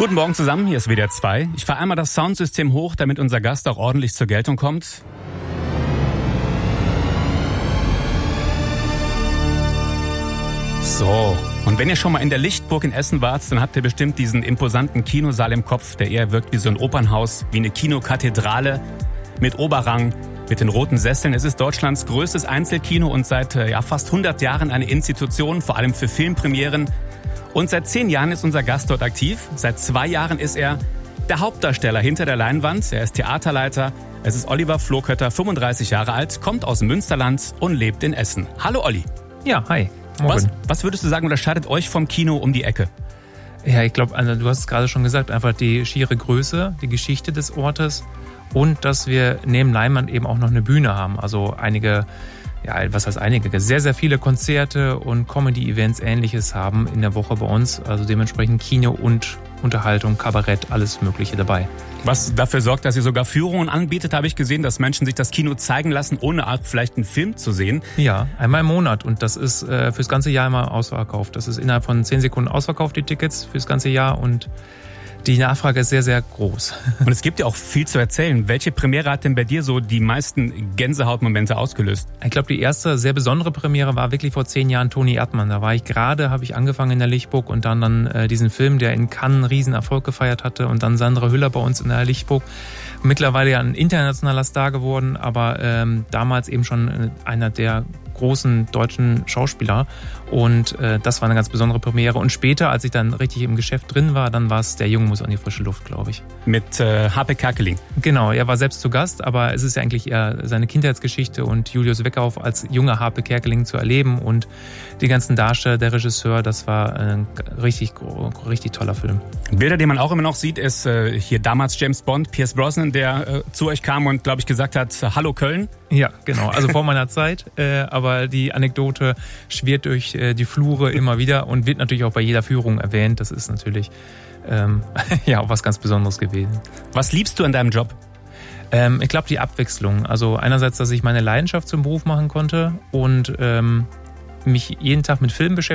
Guten Morgen zusammen, hier ist WDR 2. Ich fahre einmal das Soundsystem hoch, damit unser Gast auch ordentlich zur Geltung kommt. So, und wenn ihr schon mal in der Lichtburg in Essen wart, dann habt ihr bestimmt diesen imposanten Kinosaal im Kopf, der eher wirkt wie so ein Opernhaus, wie eine Kinokathedrale mit Oberrang, mit den roten Sesseln. Es ist Deutschlands größtes Einzelkino und seit fast 100 Jahren eine Institution, vor allem für Filmpremieren. Und seit 10 Jahren ist unser Gast dort aktiv. Seit 2 Jahren ist er der Hauptdarsteller hinter der Leinwand. Er ist Theaterleiter. Es ist Oliver Flohkötter, 35 Jahre alt, kommt aus Münsterland und lebt in Essen. Hallo Olli. Ja, hi. Morgen. Was würdest du sagen, unterscheidet euch vom Kino um die Ecke? Ja, ich glaube, also du hast es gerade schon gesagt, einfach die schiere Größe, die Geschichte des Ortes und dass wir neben Leinwand eben auch noch eine Bühne haben. Also sehr, sehr viele Konzerte und Comedy-Events, Ähnliches haben in der Woche bei uns. Also dementsprechend Kino und Unterhaltung, Kabarett, alles Mögliche dabei. Was dafür sorgt, dass ihr sogar Führungen anbietet, habe ich gesehen, dass Menschen sich das Kino zeigen lassen, ohne vielleicht einen Film zu sehen. Ja, einmal im Monat und das ist fürs ganze Jahr immer ausverkauft. Das ist innerhalb von 10 Sekunden ausverkauft, die Tickets fürs ganze Jahr und die Nachfrage ist sehr, sehr groß. Und es gibt ja auch viel zu erzählen. Welche Premiere hat denn bei dir so die meisten Gänsehautmomente ausgelöst? Ich glaube, die erste sehr besondere Premiere war wirklich vor 10 Jahren Toni Erdmann. Da habe ich angefangen in der Lichtburg und dann diesen Film, der in Cannes einen Riesenerfolg gefeiert hatte und dann Sandra Hüller bei uns in der Lichtburg. Mittlerweile ja ein internationaler Star geworden, aber damals eben schon einer der großen deutschen Schauspieler und das war eine ganz besondere Premiere und später, als ich dann richtig im Geschäft drin war, dann war es Der Junge muss an die frische Luft, glaube ich. Mit Harpe Kerkeling. Genau, er war selbst zu Gast, aber es ist ja eigentlich eher seine Kindheitsgeschichte und Julius Weckauf als junger Harpe Kerkeling zu erleben und die ganzen Darsteller, der Regisseur, das war ein richtig toller Film. Bilder, die man auch immer noch sieht, ist hier damals James Bond, Pierce Brosnan, der zu euch kam und, glaube ich, gesagt hat, Hallo Köln. Ja, genau, also vor meiner Zeit, aber die Anekdote schwirrt durch die Flure immer wieder und wird natürlich auch bei jeder Führung erwähnt. Das ist natürlich auch was ganz Besonderes gewesen. Was liebst du an deinem Job? Ich glaube, die Abwechslung. Also einerseits, dass ich meine Leidenschaft zum Beruf machen konnte und mich jeden Tag mit Filmen beschäftige.